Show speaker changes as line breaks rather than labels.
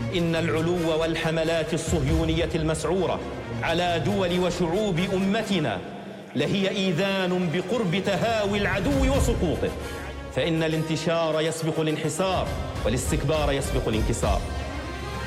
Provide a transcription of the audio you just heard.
إن العلو والحملات الصهيونية المسعورة على دول وشعوب أمتنا لهي إيذان بقرب تهاوي العدو وسقوطه، فإن الانتشار يسبق الانحسار والاستكبار يسبق الانكسار.